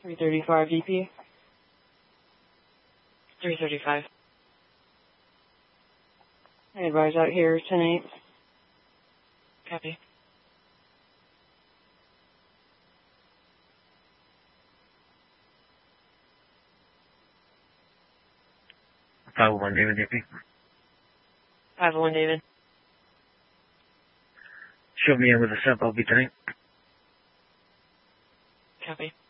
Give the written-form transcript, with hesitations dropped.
335 DP. 335. I advise out here, 10-8. Copy. One David DP. 501 David. Show me in with a sample, be tonight. Copy.